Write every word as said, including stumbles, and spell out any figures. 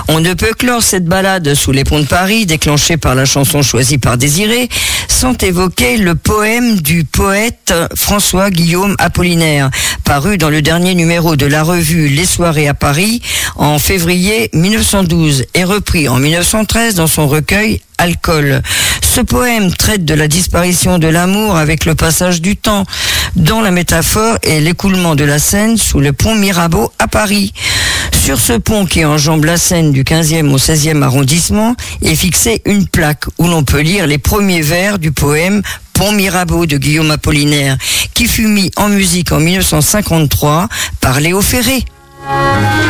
On ne peut clore cette balade sous les ponts de Paris, déclenchée par la chanson choisie par Désiré, sans évoquer le poème du poète François-Guillaume Apollinaire, paru dans le dernier numéro de la revue Les Soirées à Paris en février mille neuf cent douze et repris en mille neuf cent treize dans son recueil Alcool. Ce poème traite de la disparition de l'amour avec le passage du temps, dont la métaphore est l'écoulement de la Seine sous le pont Mirabeau à Paris. Sur ce pont qui enjambe la Seine du quinzième au seizième arrondissement est fixée une plaque où l'on peut lire les premiers vers du poème Pont Mirabeau de Guillaume Apollinaire, qui fut mis en musique en mille neuf cent cinquante-trois par Léo Ferré.